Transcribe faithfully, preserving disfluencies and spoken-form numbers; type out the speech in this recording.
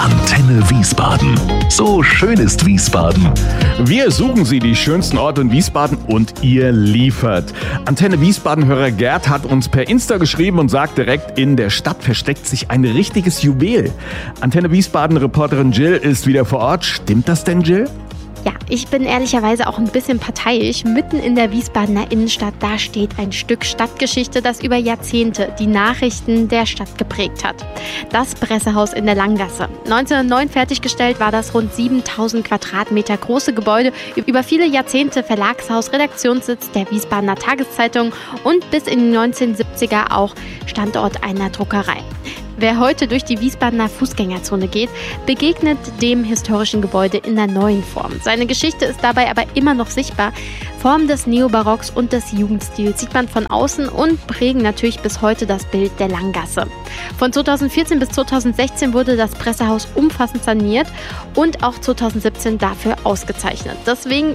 Antenne Wiesbaden. So schön ist Wiesbaden. Wir suchen Sie die schönsten Orte in Wiesbaden und ihr liefert. Antenne Wiesbaden-Hörer Gerd hat uns per Insta geschrieben und sagt direkt, in der Stadt versteckt sich ein richtiges Juwel. Antenne Wiesbaden-Reporterin Jill ist wieder vor Ort. Stimmt das denn, Jill? Ja, ich bin ehrlicherweise auch ein bisschen parteiisch. Mitten in der Wiesbadener Innenstadt, da steht ein Stück Stadtgeschichte, das über Jahrzehnte die Nachrichten der Stadt geprägt hat. Das Pressehaus in der Langgasse. neunzehnhundertneun fertiggestellt war das rund siebentausend Quadratmeter große Gebäude. Über viele Jahrzehnte Verlagshaus, Redaktionssitz der Wiesbadener Tageszeitung und bis in die neunzehnhundertsiebziger auch Standort einer Druckerei. Wer heute durch die Wiesbadener Fußgängerzone geht, begegnet dem historischen Gebäude in der neuen Form. Seine Geschichte ist dabei aber immer noch sichtbar. Formen des Neobarocks und des Jugendstils sieht man von außen und prägen natürlich bis heute das Bild der Langgasse. Von zweitausendvierzehn bis zweitausendsechzehn wurde das Pressehaus umfassend saniert und auch zweitausendsiebzehn dafür ausgezeichnet. Deswegen